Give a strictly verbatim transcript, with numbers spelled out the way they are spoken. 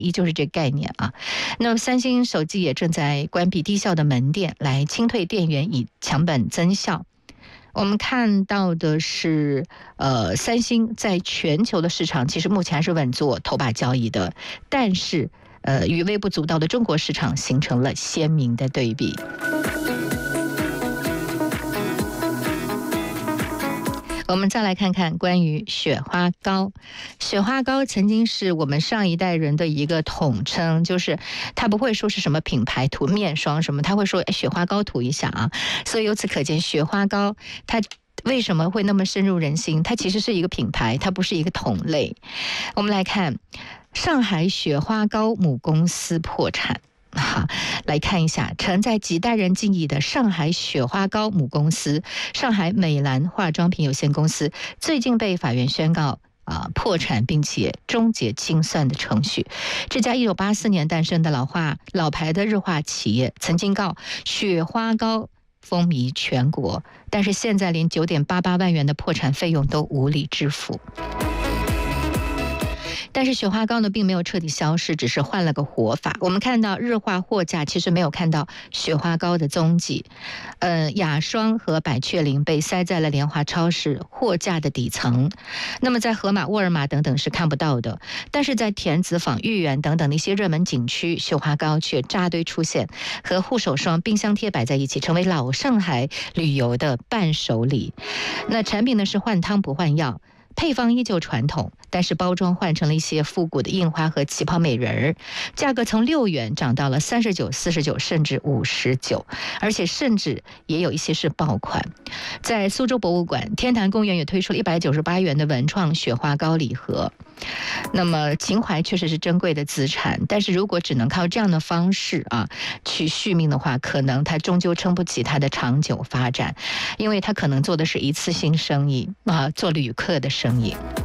一就是这概念啊。那么三星手机也正在关闭低效的门店，来清退店员，以强本增效。我们看到的是，呃，三星在全球的市场其实目前还是稳坐头把交椅的，但是，呃，与微不足道的中国市场形成了鲜明的对比。我们再来看看关于雪花膏。雪花膏曾经是我们上一代人的一个统称，就是他不会说是什么品牌涂面霜什么，他会说雪花膏涂一下啊。所以由此可见，雪花膏它为什么会那么深入人心？它其实是一个品牌，它不是一个同类。我们来看，上海雪花膏母公司破产。好，来看一下承载几代人记忆的上海雪花膏母公司上海美兰化妆品有限公司，最近被法院宣告啊、呃、破产，并且终结清算的程序。这家一九八四年诞生的老化老牌的日化企业，曾经告雪花膏风靡全国，但是现在连九点八八万元的破产费用都无力支付。但是雪花膏呢，并没有彻底消失，只是换了个活法。我们看到日化货架其实没有看到雪花膏的踪迹，呃，雅霜和百雀羚被塞在了联华超市货架的底层，那么在盒马、沃尔玛等等是看不到的。但是在田子坊、豫园等等的一些热门景区，雪花膏却扎堆出现，和护手霜、冰箱贴摆在一起，成为老上海旅游的伴手礼。那产品呢是换汤不换药。配方依旧传统，但是包装换成了一些复古的印花和旗袍美人儿，价格从六元涨到了三十九、四十九，甚至五十九，而且甚至也有一些是爆款。在苏州博物馆，天坛公园也推出了一百九十八元的文创雪花膏礼盒。那么情怀确实是珍贵的资产，但是如果只能靠这样的方式啊去续命的话，可能它终究撑不起它的长久发展，因为它可能做的是一次性生意啊，做旅客的生意。